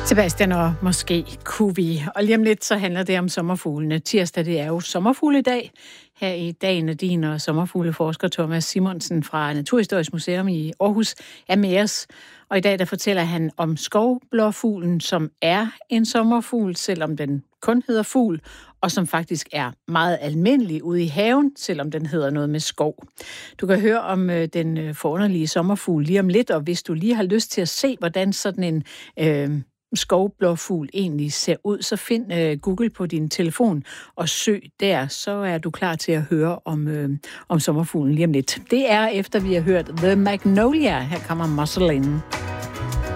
Sebastian og måske kunne vi. Og lige om lidt, så handler det om sommerfuglene. Tirsdag, det er jo sommerfugledag. Her i Dagen din og sommerfugleforsker Thomas Simonsen fra Naturhistorisk Museum i Aarhus er med os. Og i dag, der fortæller han om skovblåfuglen, som er en sommerfugl, selvom den kun hedder fugl, og som faktisk er meget almindelig ude i haven, selvom den hedder noget med skov. Du kan høre om den forunderlige sommerfugl lige om lidt, og hvis du lige har lyst til at se, hvordan sådan en skovblåfugl egentlig ser ud, så find Google på din telefon og søg der, så er du klar til at høre om sommerfuglen lige om lidt. Det er efter vi har hørt The Magnolia. Her kommer Muscle In.